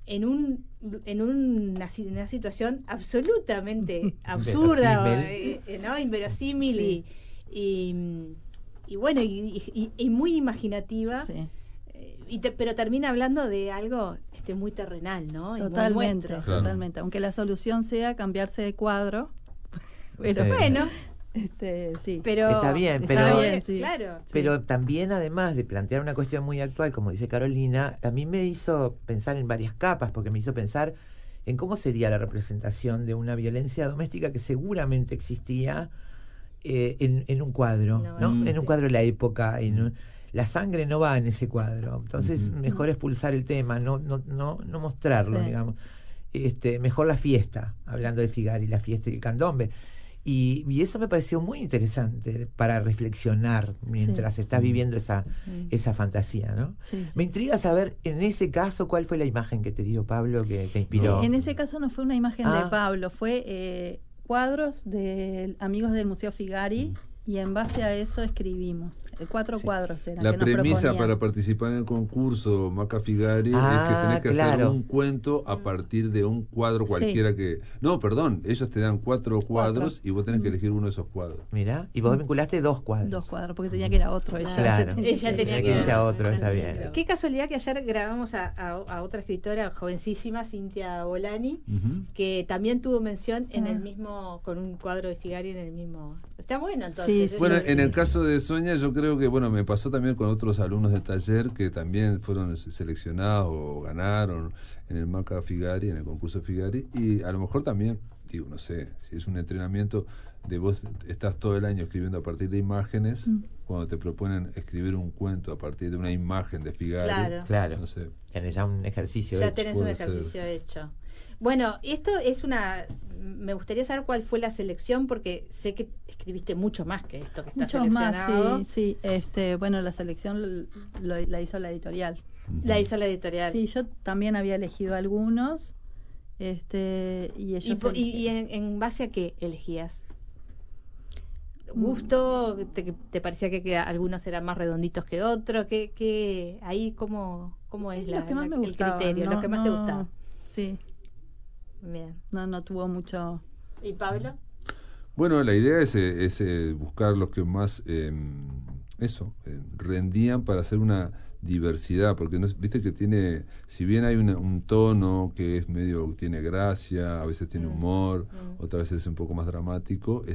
en una situación absolutamente absurda, ¿no? Inverosímil, sí. y bueno, y muy imaginativa, sí. Pero termina hablando de algo muy terrenal, ¿no? Totalmente, claro. Totalmente. Aunque la solución sea cambiarse de cuadro, pero bueno, sí. Pero está bien, sí. Claro. Pero también, además de plantear una cuestión muy actual, como dice Carolina, también me hizo pensar en varias capas, porque me hizo pensar en cómo sería la representación de una violencia doméstica que seguramente existía en un cuadro, ¿no? En un cuadro de la época. La sangre no va en ese cuadro, entonces mejor expulsar el tema, no mostrarlo, sí. Digamos. Mejor la fiesta, hablando de Figari, la fiesta y el candombe. Y eso me pareció muy interesante para reflexionar mientras estás viviendo esa fantasía, ¿no? Sí. Me intriga saber, en ese caso, ¿cuál fue la imagen que te dio Pablo que te inspiró? En ese caso no fue una imagen de Pablo, fue cuadros de amigos del Museo Figari, y en base a eso escribimos. 4 cuadros eran. La que nos premisa proponían. para participar en el concurso Maca Figari es que tenés que hacer un cuento a partir de un cuadro cualquiera que... No, perdón, ellos te dan 4 cuadros y vos tenés que elegir uno de esos cuadros. Mirá, y vos vinculaste 2 cuadros. 2 cuadros, porque tenía que ir a otro. Claro. Ella tenía que ir a otro, está bien. Qué casualidad que ayer grabamos a otra escritora jovencísima, Cintia Bolani, que también tuvo mención en el mismo, con un cuadro de Figari en el mismo... Está bueno, entonces. Sí, bueno, en el caso de Sonia, yo creo que, bueno, me pasó también con otros alumnos del taller que también fueron seleccionados o ganaron en el Maca Figari, en el concurso Figari, y a lo mejor también, digo, no sé, si es un entrenamiento de vos estás todo el año escribiendo a partir de imágenes, cuando te proponen escribir un cuento a partir de una imagen de Figari, claro. No sé. Tenés ya un ejercicio hecho. Ya tenés un ejercicio hecho. Bueno, esto es me gustaría saber cuál fue la selección, porque sé que escribiste mucho más que esto que está seleccionado. Más, sí. Bueno, la selección la hizo la editorial. La hizo la editorial. Sí, yo también había elegido algunos. Y ellos ¿Y en base a qué elegías? ¿Gusto? ¿Te parecía que algunos eran más redonditos que otros? ¿Qué ahí cómo es los que más me gustaban, el criterio? Los que más te gustaban. Sí. Bien. No tuvo mucho. ¿Y Pablo? Bueno, la idea es buscar los que más rendían para hacer una diversidad, porque viste que tiene, si bien hay un tono que es medio, tiene gracia, a veces tiene humor, otras veces es un poco más dramático,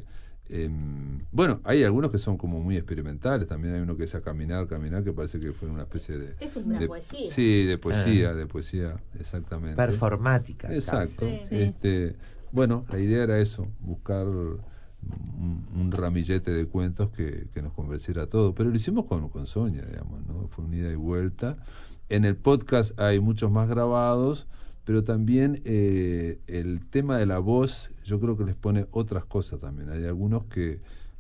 bueno, hay algunos que son como muy experimentales, también hay uno que es a caminar, que parece que fue una especie de... Es una poesía. Sí, de poesía, exactamente. Performática. Exacto. Sí. Bueno, la idea era eso, buscar un ramillete de cuentos que nos convenciera a todos, pero lo hicimos con Sonia, digamos, ¿no? Fue una ida y vuelta. En el podcast hay muchos más grabados, pero también el tema de la voz, yo creo que les pone otras cosas también. Hay algunos que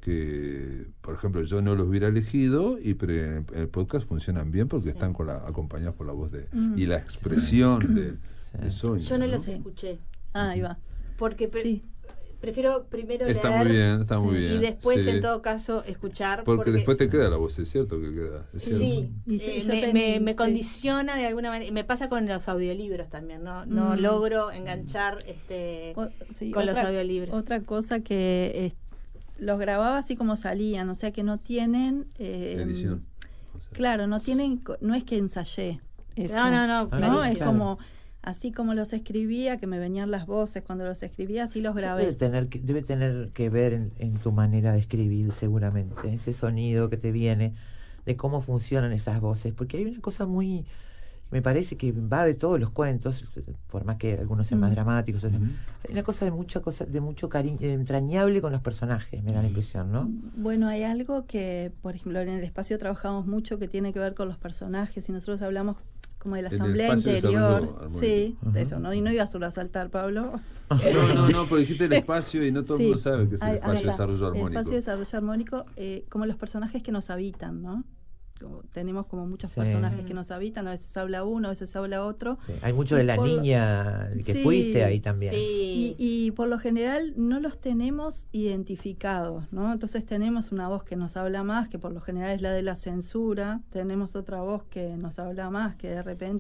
por ejemplo, yo no los hubiera elegido, pero en el podcast funcionan bien porque están acompañados por la voz y la expresión de Sonia. Yo no los escuché. Ahí va. Porque prefiero primero leer. Está muy bien. Y después, en todo caso, escuchar. Porque después te queda la voz, es cierto que queda. Sí, me condiciona de alguna manera. Me pasa con los audiolibros también, no logro enganchar con los audiolibros. Otra cosa que los grababa así como salían, o sea que no tienen... edición. Claro, no es que ensayé eso. No, claro. Es como... Así como los escribía, que me venían las voces cuando los escribía, así los grabé. Debe tener que ver en tu manera de escribir, seguramente, ese sonido que te viene, de cómo funcionan esas voces, porque hay una cosa me parece que va de todos los cuentos, por más que algunos sean más dramáticos, hay una cosa de mucho cariño, entrañable con los personajes, me da la impresión, ¿no? Bueno, hay algo que, por ejemplo, en el espacio trabajamos mucho que tiene que ver con los personajes, y nosotros hablamos como de la asamblea interior, de eso, ¿no? Y no iba solo a saltar, Pablo. No, pero dijiste el espacio y no todo el mundo sabe que es el espacio de desarrollo armónico. El espacio de desarrollo armónico, como los personajes que nos habitan, ¿no? Tenemos como muchos personajes que nos habitan, a veces habla uno, a veces habla otro. Sí. Hay mucho de la niña que fuiste ahí también. Sí. Y por lo general no los tenemos identificados, ¿no? Entonces tenemos una voz que nos habla más, que por lo general es la de la censura, tenemos otra voz que nos habla más, que de repente